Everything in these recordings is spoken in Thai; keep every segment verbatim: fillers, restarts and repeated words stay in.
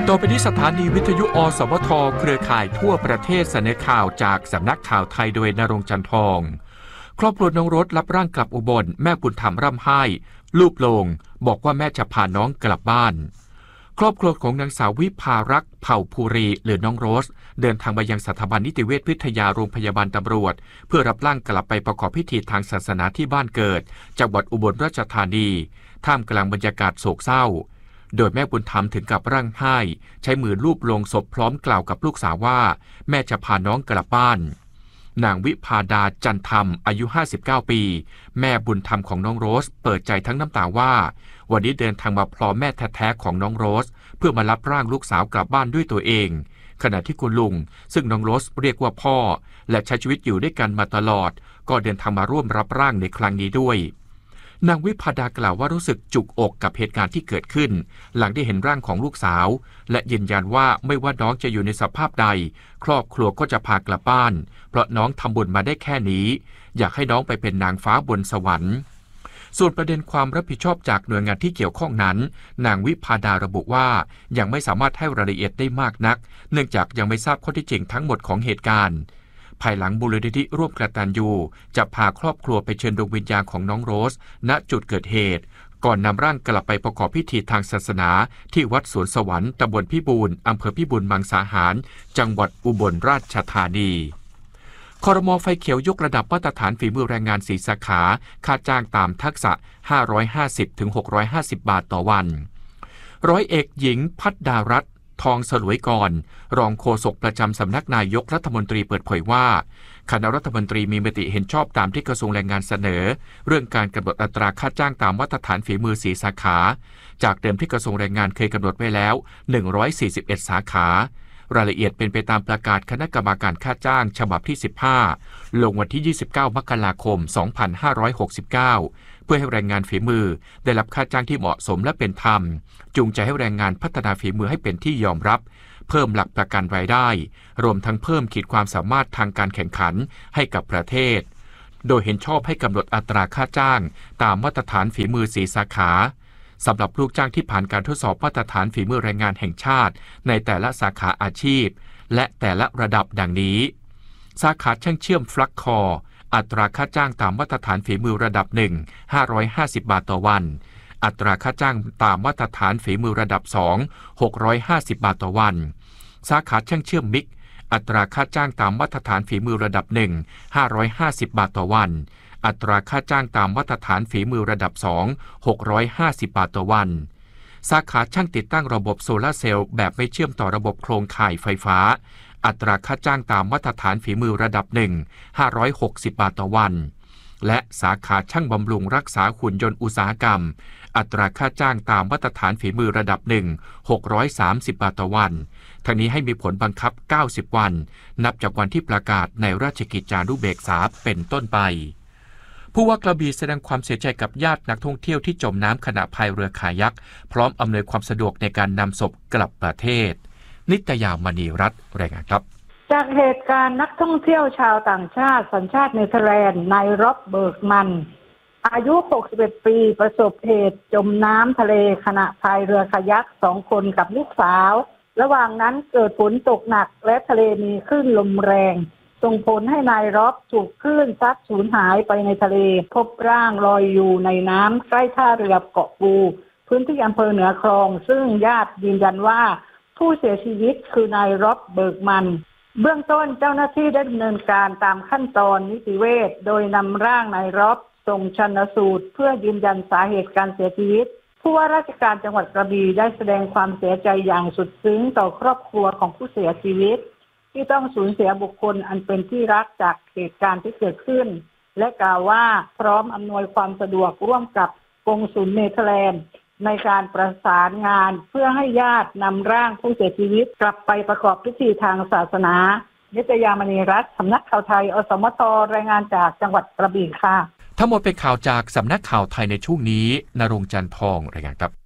ต่อไปนี้สถานีวิทยุอสมทเครือข่ายทั่วประเทศเสนอข่าวจากสำนักข่าวไทยโดยณรงค์ จันทองครอบครัวน้องรถรับร่างกลับอุบลแม่บุญธรรมร่ำไห้ลูบโลงบอกว่าแม่จะพาน้องกลับบ้านครอบครัวของนางสาววิภารักษ์เผ่าภูรีหรือน้องโรสเดินทางมายังสถาบันนิติเวชวิทยาโรงพยาบาลตำรวจเพื่อรับร่างกลับไปประกอบพิธีทางศาสนาที่บ้านเกิดจังหวัดอุบลราชธานีท่ามกลางบรรยากาศโศกเศร้าโดยแม่บุญธรรมถึงกับร่างไห้ใช้มือลูบลงศพพร้อมกล่าวกับลูกสาวว่าแม่จะพาน้องกลับบ้านนางวิภาดาจันธรรมอายุห้าสิบเก้าปีแม่บุญธรรมของน้องโรสเปิดใจทั้งน้ำตาว่าวันนี้เดินทางมาพร้อมแม่แท้ๆของน้องโรสเพื่อมารับร่างลูกสาวกลับบ้านด้วยตัวเองขณะที่คุณลุงซึ่งน้องโรสเรียกว่าพ่อและใช้ชีวิตอยู่ด้วยกันมาตลอดก็เดินทางมาร่วมรับร่างในครั้งนี้ด้วยนางวิภาดากล่าวว่ารู้สึกจุกอกกับเหตุการณ์ที่เกิดขึ้นหลังได้เห็นร่างของลูกสาวและยืนยันว่าไม่ว่าน้องจะอยู่ในสภาพใดครอบครัวก็จะพากลับบ้านเพราะน้องทำบุญมาได้แค่นี้อยากให้น้องไปเป็นนางฟ้าบนสวรรค์ส่วนประเด็นความรับผิดชอบจากหน่วยงานที่เกี่ยวข้องนั้นนางวิภาดาระบุว่ายังไม่สามารถให้รายละเอียดได้มากนักเนื่องจากยังไม่ทราบข้อเท็จจริงทั้งหมดของเหตุการณ์ภายหลังมูลนิธิร่วมกตัญญูจะพาครอบครัวไปเชิญดวงวิญญาณของน้องโรสณจุดเกิดเหตุก่อนนำร่างกลับไปประกอบพิธีทางศาสนาที่วัดสวนสวรรค์ตำบลพิบูลอำเภอพิบูลมังสาหารจังหวัดอุบลราชธานีครม.ไฟเขียวยกระดับมาตรฐานฝีมือแรงงานสี่สาขาค่าจ้างตามทักษะ ห้าร้อยห้าสิบถึงหกร้อยห้าสิบ บาทต่อวันร้อยเอกหญิงพัฒดารัตน์ทองสลวยกรรองโฆษกประจำสำนักนายกรัฐมนตรีเปิดเผยว่าคณะรัฐมนตรีมีมติเห็นชอบตามที่กระทรวงแรงงานเสนอเรื่องการกำหนดอัตราค่าจ้างตามมาตรฐานฝีมือสี่สาขาจากเดิมที่กระทรวงแรงงานเคยกำหนดไว้แล้วหนึ่งร้อยสี่สิบเอ็ดสาขารายละเอียดเป็นไปตามประกาศคณะกรรมการค่าจ้างฉบับที่สิบห้าลงวันที่ยี่สิบเก้ามกราคมสองพันห้าร้อยหกสิบเก้าเพื่อให้แรงงานฝีมือได้รับค่าจ้างที่เหมาะสมและเป็นธรรมจูงใจให้แรงงานพัฒนาฝีมือให้เป็นที่ยอมรับเพิ่มหลักประกันรายได้รวมทั้งเพิ่มขีดความสามารถทางการแข่งขันให้กับประเทศโดยเห็นชอบให้กำหนดอัตราค่าจ้างตามมาตรฐานฝีมือสี่สาขาสำหรับลูกจ้างที่ผ่านการทดสอบมาตรฐานฝีมือแรงงานแห่งชาติในแต่ละสาขาอาชีพและแต่ละระดับดังนี้สาขาช่างเชื่อมฟลักคออัตราค่าจ้างตามมาตรฐานฝีมือระดับหนึ่ง ห้าร้อยห้าสิบบาทต่อวันอัตราค่าจ้างตามมาตรฐานฝีมือระดับสอง หกร้อยห้าสิบบาทต่อวันสาขาช่างเชื่อมมิกอัตราค่าจ้างตามมาตรฐานฝีมือระดับหนึ่ง ห้าร้อยห้าสิบบาทต่อวันอัตราค่าจ้างตามมาตรฐานฝีมือระดับสอง หกร้อยห้าสิบบาทต่อวันสาขาช่างติดตั้งระบบโซลาร์เซลล์แบบไม่เชื่อมต่อระบบโครงข่ายไฟฟ้าอัตราค่าจ้างตามมาตรฐานฝีมือระดับหนึ่ง ห้าร้อยหกสิบบาทต่อวันและสาขาช่างบำรุงรักษาหุ่นยนต์อุตสาหกรรมอัตราค่าจ้างตามมาตรฐานฝีมือระดับหนึ่ง หกร้อยสามสิบบาทต่อวันทั้งนี้ให้มีผลบังคับเก้าสิบวันนับจากวันที่ประกาศในราชกิจจานุเบกษาเป็นต้นไปผู้ว่ากระบี่แสดงความเสียใจกับญาตินักท่องเที่ยวที่จมน้ำขณะพายเรือคายักพร้อมอำนวยความสะดวกในการนำศพกลับประเทศนิตยามณีรัตน์รายงานครับจากเหตุการณ์นักท่องเที่ยวชาวต่างชาติสัญชาติเนเธอร์แลนด์นายร็อบเบิร์กมันอายุหกสิบเอ็ดปีประสบเหตุจมน้ำทะเลขณะพายเรือคายักสองคนกับลูกสาวระหว่างนั้นเกิดฝนตกหนักและทะเลมีคลื่นลมแรงส่งผลให้นายร็อบถูกคลื่นซัดสูญหายไปในทะเลพบร่างลอยอยู่ในน้ำใกล้ท่าเรือเกาะปูพื้นที่อำเภอเหนือคลองซึ่งญาติยืนยันว่าผู้เสียชีวิตคือนายร็อบเบิร์กมันเบื้องต้นเจ้าหน้าที่ได้ดำเนินการตามขั้นตอนนิติเวชโดยนำร่างนายร็อบส่งชันสูตรเพื่อยืนยันสาเหตุการเสียชีวิตผู้ว่าราชการจังหวัดกระบี่ได้แสดงความเสียใจอย่างสุดซึ้งต่อครอบครัวของผู้เสียชีวิตที่ต้องสูญเสียบุคคลอันเป็นที่รักจากเหตุการณ์ที่เกิดขึ้นและกล่าวว่าพร้อมอำนวยความสะดวกร่วมกับกงสุลเนเธอร์แลนด์ในการประสานงานเพื่อให้ญาตินำร่างผู้เสียชีวิตกลับไปประกอบพิธีทางศาสนานิตยามณีรัตน์สำนักข่าวไทยอสมทรายงานจากจังหวัดกระบี่ค่ะทั้งหมดเป็นข่าวจากสำนักข่าวไทยในช่วงนี้ณรงค์ จันทองรายงานครับ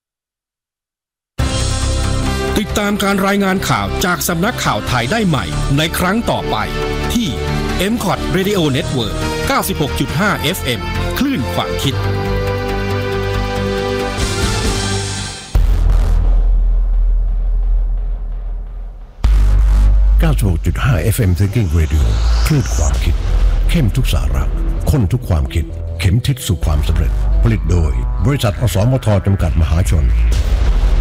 ติดตามการรายงานข่าวจากสำนักข่าวไทยได้ใหม่ในครั้งต่อไปที่ เอ็ม คอท Radio Network เก้าสิบหกจุดห้า เอฟ เอ็ม คลื่นความคิดเก้าสิบหกจุดห้า เอฟ เอ็ม Thinking Radio คลื่นความคิดเข้มทุกสาระข้นทุกความคิดเข็มทิศสู่ความสำเร็จผลิตโดยบริษัทอสมทจำกัดมหาชน